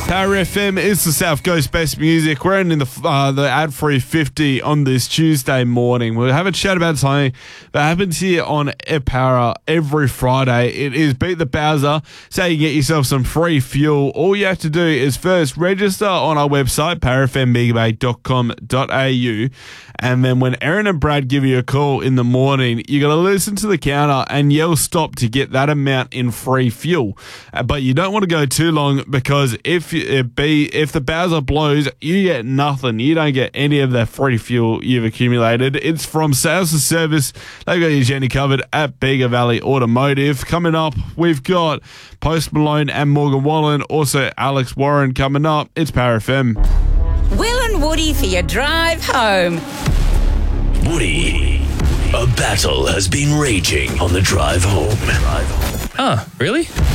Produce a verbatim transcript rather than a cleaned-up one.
Power F M is the South Coast best music. We're in the uh, the ad-free fifty on this Tuesday morning. We'll have a chat about something that happens here on Power every Friday. It is Beat the Bowser, so you can get yourself some free fuel. All you have to do is first register on our website, power f m big bay dot com dot a u, and then when Erin and Brad give you a call in the morning, you got to listen to the counter and yell stop to get that amount in free fuel. Uh, but you don't want to go too long, because if it be if the Bowser blows, you get nothing. You don't get any of that free fuel you've accumulated. It's from Sales to Service. They've got your Jenny covered at Bega Valley Automotive. Coming up, we've got Post Malone and Morgan Wallen. Also, Alex Warren coming up. It's Power F M. Will and Woody for your drive home. Woody, a battle has been raging on the drive home. Oh, really?